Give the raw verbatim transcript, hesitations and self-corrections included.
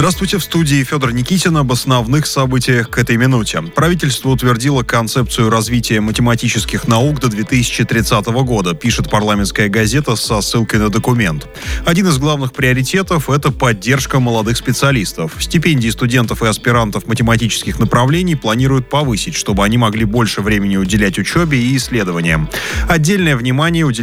Здравствуйте, в студии Федор Никитин. Об основных событиях к этой минуте. Правительство утвердило концепцию развития математических наук до две тысячи тридцатого года, пишет парламентская газета со ссылкой на документ. Один из главных приоритетов – это поддержка молодых специалистов. Стипендии студентов и аспирантов математических направлений планируют повысить, чтобы они могли больше времени уделять учебе и исследованиям. Отдельное внимание уделяется